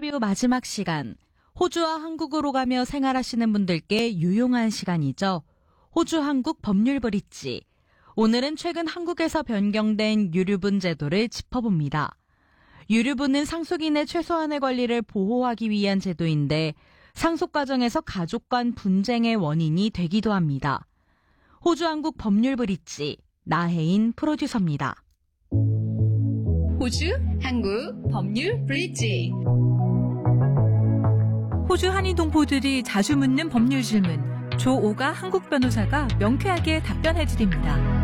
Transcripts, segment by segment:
인터뷰 마지막 시간. 호주와 한국으로 가며 생활하시는 분들께 유용한 시간이죠. 호주 한국 법률 브릿지. 오늘은 최근 한국에서 변경된 유류분 제도를 짚어봅니다. 유류분은 상속인의 최소한의 권리를 보호하기 위한 제도인데 상속 과정에서 가족 간 분쟁의 원인이 되기도 합니다. 호주 한국 법률 브릿지 나혜인 프로듀서입니다. 호주 한국 법률 브릿지. 호주 한인 동포들이 자주 묻는 법률 질문, 조오가 한국 변호사가 명쾌하게 답변해드립니다.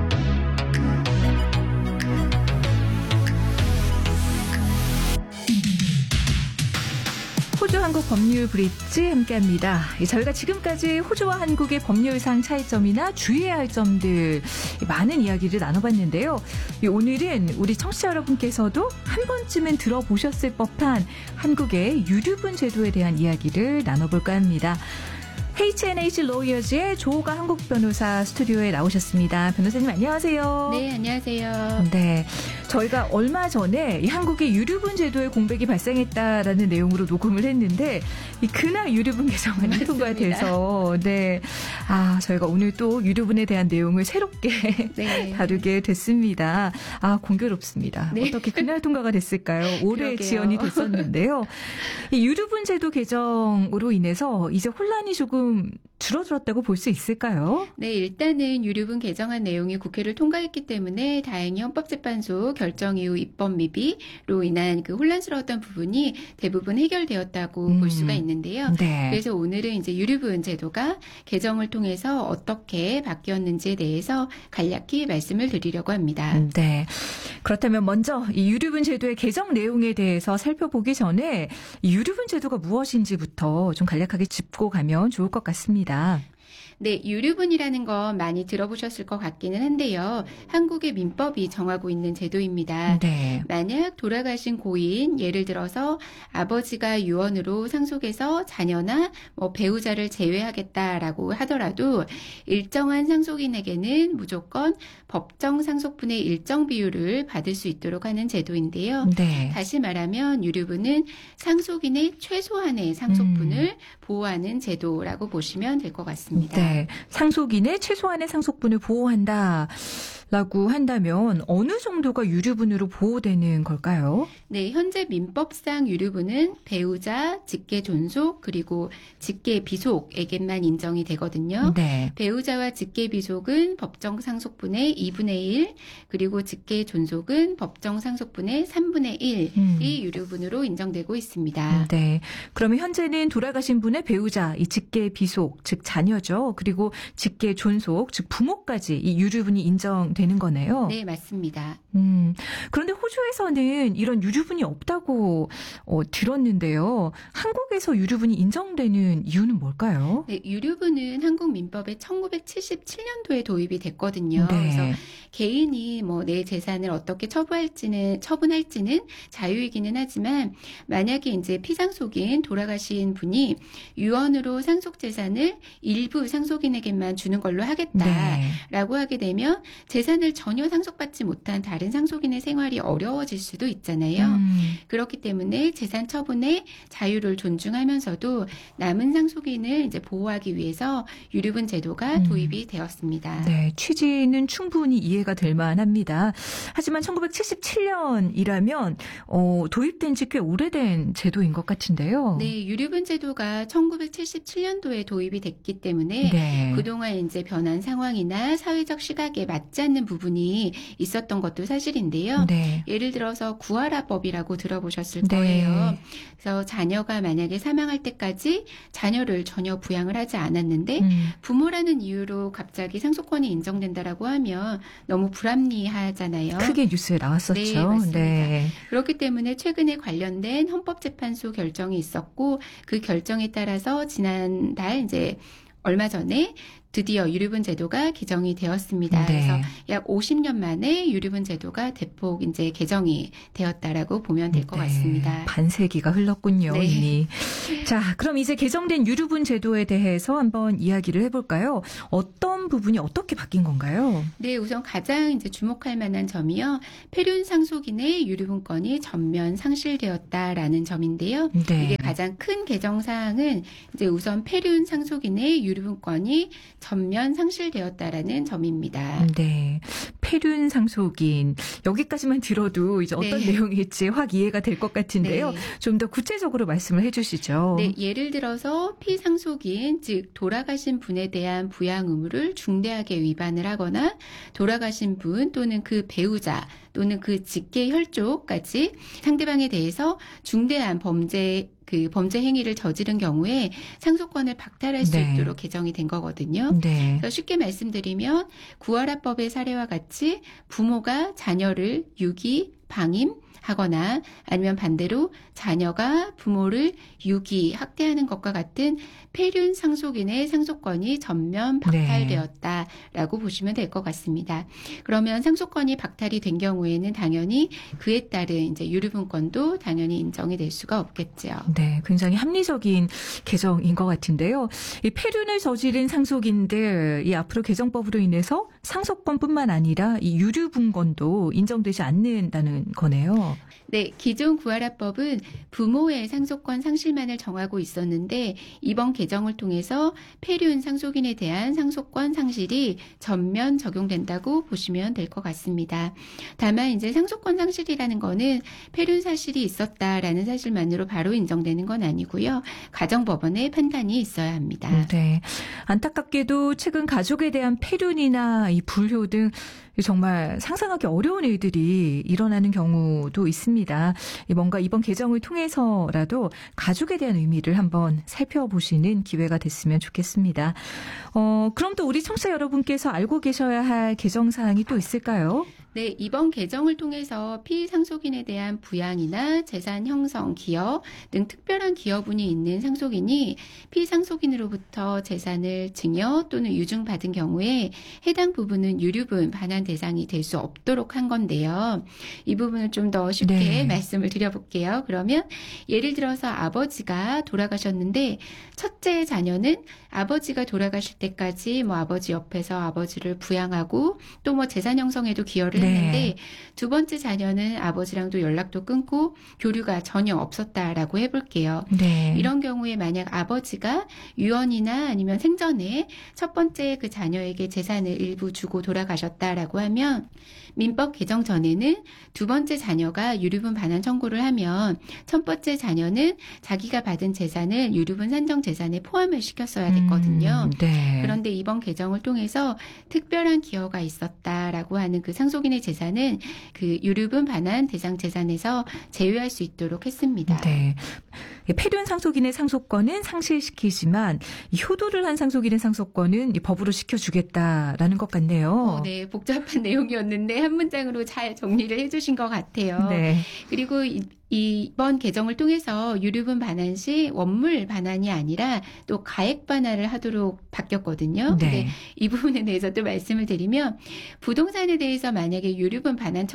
호주 한국 법률 브릿지 함께합니다. 저희가 지금까지 호주와 한국의 법률상 차이점이나 주의해야 할 점들 많은 이야기를 나눠봤는데요. 오늘은 우리 청취자 여러분께서도 한 번쯤은 들어보셨을 법한 한국의 유류분 제도에 대한 이야기를 나눠볼까 합니다. H&H 로이어즈의 조호가 한국 변호사 스튜디오에 나오셨습니다. 변호사님 안녕하세요. 네, 안녕하세요. 네, 저희가 얼마 전에 이 한국의 유류분 제도의 공백이 발생했다라는 내용으로 녹음을 했는데 그날 유류분 개정안이 통과돼서 저희가 오늘 또 유류분에 대한 내용을 새롭게 다루게 됐습니다. 공교롭습니다. 네. 어떻게 그날 통과가 됐을까요? 올해 지연이 됐었는데요. 이 유류분 제도 개정으로 인해서 이제 혼란이 조금 줄어들었다고 볼 수 있을까요? 네, 일단은 유류분 개정안 내용이 국회를 통과했기 때문에 다행히 헌법재판소 결정 이후 입법 미비로 인한 그 혼란스러웠던 부분이 대부분 해결되었다고 볼 수가 있는데요. 네. 그래서 오늘은 이제 유류분 제도가 개정을 통해서 어떻게 바뀌었는지에 대해서 간략히 말씀을 드리려고 합니다. 네. 그렇다면 먼저 이 유류분 제도의 개정 내용에 대해서 살펴보기 전에 이 유류분 제도가 무엇인지부터 좀 간략하게 짚고 가면 좋을 것 같습니다. 네, 유류분이라는 건 많이 들어보셨을 것 같기는 한데요. 한국의 민법이 정하고 있는 제도입니다. 네. 만약 돌아가신 고인, 예를 들어서 아버지가 유언으로 상속해서 자녀나 배우자를 제외하겠다라고 하더라도 일정한 상속인에게는 무조건 법정 상속분의 일정 비율을 받을 수 있도록 하는 제도인데요. 네. 다시 말하면 유류분은 상속인의 최소한의 상속분을 보호하는 제도라고 보시면 될 것 같습니다. 네, 상속인의 최소한의 상속분을 보호한다라고 한다면 어느 정도가 유류분으로 보호되는 걸까요? 네, 현재 민법상 유류분은 배우자, 직계 존속, 그리고 직계 비속에게만 인정이 되거든요. 네. 배우자와 직계 비속은 법정 상속분의 2분의 1, 그리고 직계 존속은 법정 상속분의 3분의 1이 유류분으로 인정되고 있습니다. 네. 그러면 현재는 돌아가신 분의 배우자, 이 직계 비속, 즉 자녀죠. 그리고 직계 존속, 즉 부모까지 이 유류분이 인정되는 거네요. 네, 맞습니다. 그런데 호주에서는 이런 유류분이 없다고 들었는데요. 한국에서 유류분이 인정되는 이유는 뭘까요? 네, 유류분은 한국 민법에 1977년도에 도입이 됐거든요. 네. 그래서 개인이 내 재산을 어떻게 처분할지는 자유이기는 하지만 만약에 이제 피상속인 돌아가신 분이 유언으로 상속 재산을 일부 상속인에게만 주는 걸로 하겠다라고 하게 되면 재산을 전혀 상속받지 못한 다른 상속인의 생활이 어려워질 수도 있잖아요. 그렇기 때문에 재산 처분의 자유를 존중하면서도 남은 상속인을 이제 보호하기 위해서 유류분 제도가 도입이 되었습니다. 네, 취지는 충분히 이해가 될 만합니다. 하지만 1977년이라면 도입된 지 꽤 오래된 제도인 것 같은데요. 네, 유류분 제도가 1977년도에 도입이 됐기 때문에 그동안 이제 변한 상황이나 사회적 시각에 맞지 않는 부분이 있었던 것도 사실인데요. 예를 들어서 구하라법이라고 들어보셨을 거예요. 그래서 자녀가 만약에 사망할 때까지 자녀를 전혀 부양을 하지 않았는데 부모라는 이유로 갑자기 상속권이 인정된다라고 하면 너무 불합리하잖아요. 크게 뉴스에 나왔었죠. 네, 맞습니다. 그렇기 때문에 최근에 관련된 헌법재판소 결정이 있었고 그 결정에 따라서 지난달 이제 얼마 전에 드디어 유류분 제도가 개정이 되었습니다. 네. 그래서 약 50년 만에 유류분 제도가 대폭 이제 개정이 되었다라고 보면 될 것 같습니다. 반세기가 흘렀군요, 네. 이미. 자, 그럼 이제 개정된 유류분 제도에 대해서 한번 이야기를 해볼까요? 어떤 부분이 어떻게 바뀐 건가요? 네, 우선 가장 이제 주목할 만한 점이요. 폐륜 상속인의 유류분권이 전면 상실되었다라는 점인데요. 네. 이게 가장 큰 개정 사항은 이제 우선 폐륜 상속인의 유류분권이 전면 상실되었다라는 점입니다. 네. 폐륜 상속인. 여기까지만 들어도 이제 어떤 네. 내용일지 확 이해가 될 것 같은데요. 네. 좀 더 구체적으로 말씀을 해주시죠. 네, 예를 들어서 피상속인, 즉 돌아가신 분에 대한 부양 의무를 중대하게 위반을 하거나 돌아가신 분 또는 그 배우자 또는 그 직계 혈족까지 상대방에 대해서 중대한 범죄 행위를 저지른 경우에 상속권을 박탈할 수 네. 있도록 개정이 된 거거든요. 네. 그래서 쉽게 말씀드리면 구월합법의 사례와 같이 부모가 자녀를 유기, 방임, 하거나 아니면 반대로 자녀가 부모를 유기, 학대하는 것과 같은 폐륜 상속인의 상속권이 전면 박탈되었다라고 보시면 될 것 같습니다. 그러면 상속권이 박탈이 된 경우에는 당연히 그에 따른 이제 유류분권도 당연히 인정이 될 수가 없겠죠. 네, 굉장히 합리적인 개정인 것 같은데요. 이 폐륜을 저지른 상속인들, 이 앞으로 개정법으로 인해서 상속권뿐만 아니라 이 유류분권도 인정되지 않는다는 거네요. 네, 기존 구하라법은 부모의 상속권 상실만을 정하고 있었는데 이번 개정을 통해서 폐륜 상속인에 대한 상속권 상실이 전면 적용된다고 보시면 될 것 같습니다. 다만 이제 상속권 상실이라는 거는 폐륜 사실이 있었다라는 사실만으로 바로 인정되는 건 아니고요. 가정법원의 판단이 있어야 합니다. 네. 안타깝게도 최근 가족에 대한 폐륜이나 이 불효 등 정말 상상하기 어려운 일들이 일어나는 경우도 있습니다. 뭔가 이번 개정을 통해서라도 가족에 대한 의미를 한번 살펴보시는 기회가 됐으면 좋겠습니다. 그럼 또 우리 청취자 여러분께서 알고 계셔야 할 개정 사항이 또 있을까요? 네, 이번 개정을 통해서 피상속인에 대한 부양이나 재산 형성, 기여 등 특별한 기여분이 있는 상속인이 피상속인으로부터 재산을 증여 또는 유증받은 경우에 해당 부분은 유류분 반환 대상이 될 수 없도록 한 건데요. 이 부분을 좀 더 쉽게 네. 말씀을 드려볼게요. 그러면 예를 들어서 아버지가 돌아가셨는데 첫째 자녀는 아버지가 돌아가실 때까지 뭐 아버지 옆에서 아버지를 부양하고 또 뭐 재산 형성에도 기여를 네. 했는데 두 번째 자녀는 아버지랑도 연락도 끊고 교류가 전혀 없었다라고 해볼게요. 네. 이런 경우에 만약 아버지가 유언이나 아니면 생전에 첫 번째 그 자녀에게 재산을 일부 주고 돌아가셨다라고 하면 민법 개정 전에는 두 번째 자녀가 유류분 반환 청구를 하면 첫 번째 자녀는 자기가 받은 재산을 유류분 산정 재산에 포함을 시켰어야 됐거든요. 네. 그런데 이번 개정을 통해서 특별한 기여가 있었다라고 하는 그 상속인의 재산은 그 유류분 반환 대상 재산에서 제외할 수 있도록 했습니다. 네. 폐륜 상속인의 상속권은 상실시키지만 이 효도를 한 상속인의 상속권은 이 법으로 지켜주겠다라는 것 같네요. 네, 복잡한 내용이었는데 한 문장으로 잘 정리를 해주신 것 같아요. 네. 그리고 이번 개정을 통해서 유류분 반환 시 원물 반환이 아니라 또 가액 반환을 하도록 바뀌었거든요. 네. 근데 이 부분에 대해서 또 말씀을 드리면 부동산에 대해서 만약에 유류분 반환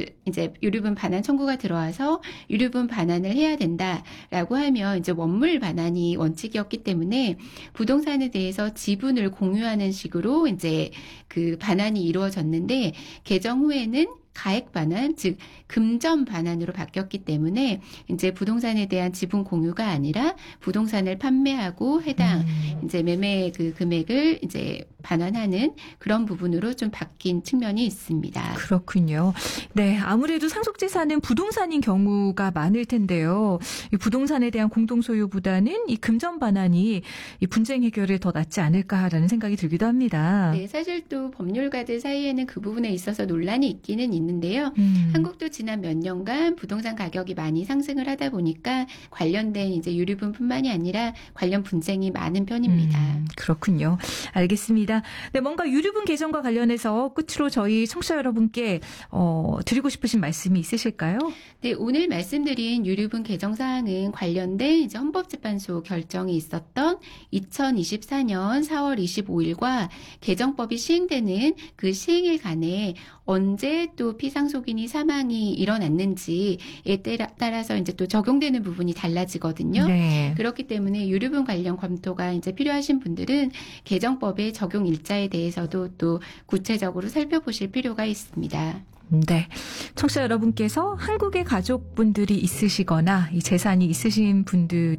청구가 들어와서 유류분 반환을 해야 된다라고 하면 이제 원물 반환이 원칙이었기 때문에 부동산에 대해서 지분을 공유하는 식으로 이제 그 반환이 이루어졌는데 개정 후에는 가액 반환, 즉 금전 반환으로 바뀌었기 때문에 이제 부동산에 대한 지분 공유가 아니라 부동산을 판매하고 해당 이제 매매 그 금액을 이제 반환하는 그런 부분으로 좀 바뀐 측면이 있습니다. 그렇군요. 네, 아무래도 상속재산은 부동산인 경우가 많을 텐데요. 이 부동산에 대한 공동소유보다는 이 금전 반환이 이 분쟁 해결에 더 낫지 않을까라는 생각이 들기도 합니다. 네, 사실 또 법률가들 사이에는 그 부분에 있어서 논란이 있기는 있는 없는데요. 한국도 지난 몇 년간 부동산 가격이 많이 상승을 하다 보니까 관련된 이제 유류분뿐만이 아니라 관련 분쟁이 많은 편입니다. 그렇군요. 알겠습니다. 네, 뭔가 유류분 개정과 관련해서 끝으로 저희 청취자 여러분께 드리고 싶으신 말씀이 있으실까요? 네, 오늘 말씀드린 유류분 개정 사항은 관련된 이제 헌법재판소 결정이 있었던 2024년 4월 25일과 개정법이 시행되는 그 시행일 간에 언제 또 피상속인이 사망이 일어났는지에 따라서 이제 또 적용되는 부분이 달라지거든요. 네. 그렇기 때문에 유류분 관련 검토가 이제 필요하신 분들은 개정법의 적용 일자에 대해서도 또 구체적으로 살펴보실 필요가 있습니다. 네. 청취자 여러분께서 한국의 가족분들이 있으시거나 이 재산이 있으신 분들이